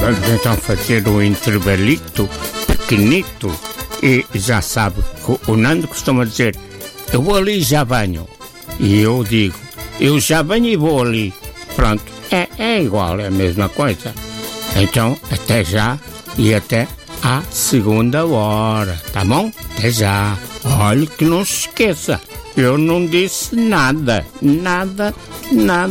Vamos então fazer um intervalito pequenito. E já sabe que o Nando costuma dizer: eu vou ali e já venho. E eu digo: eu já venho e vou ali. Pronto, é igual, é a mesma coisa. Então, até já e até à segunda hora, tá bom? Até já. Olhe que não se esqueça, eu não disse nada, nada, nada.